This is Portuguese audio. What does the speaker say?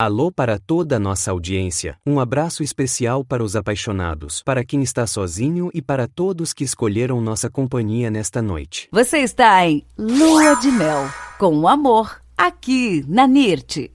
Alô para toda a nossa audiência, um abraço especial para os apaixonados, para quem está sozinho e para todos que escolheram nossa companhia nesta noite. Você está em Lua de Mel, com o amor, aqui na NIRT.